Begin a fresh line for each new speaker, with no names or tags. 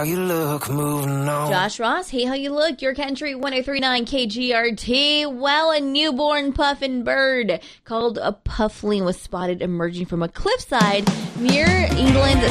You look, moving on.
Josh Ross, hey, how you look? Your country 1039 KGRT. Well, a newborn puffin bird called a puffling was spotted emerging from a cliffside near England's